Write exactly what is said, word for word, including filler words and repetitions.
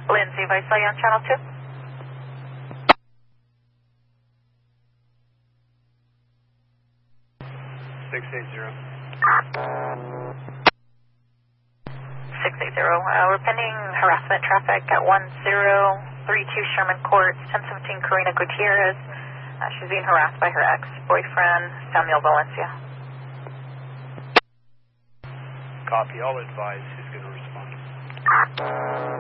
Lindsay, if I saw you on channel two. six eight zero. six eight zero. Uh, we're pending harassment traffic at one zero three two Sherman Court, ten seventeen Karina Gutierrez. Uh, she's being harassed by her ex-boyfriend, Samuel Valencia. Copy. I'll advise who's going to respond.